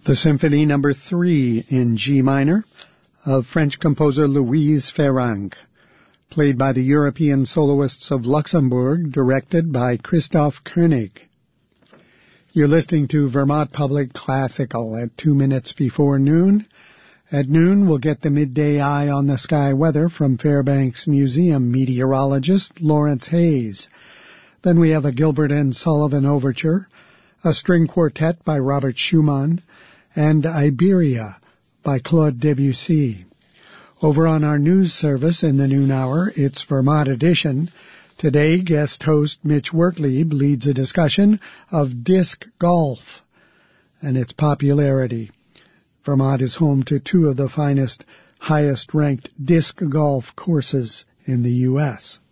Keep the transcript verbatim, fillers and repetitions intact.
The Symphony Number three in G minor of French composer Louise Ferrand, played by the European Soloists of Luxembourg, directed by Christoph Koenig. You're listening to Vermont Public Classical at two minutes before noon. At noon, we'll get the midday eye on the sky weather from Fairbanks Museum meteorologist Lawrence Hayes. Then we have a Gilbert and Sullivan overture, a string quartet by Robert Schumann, and Iberia by Claude Debussy. Over on our news service in the noon hour, it's Vermont Edition. Today, guest host Mitch Wertlieb leads a discussion of disc golf and its popularity. Vermont is home to two of the finest, highest-ranked disc golf courses in the U S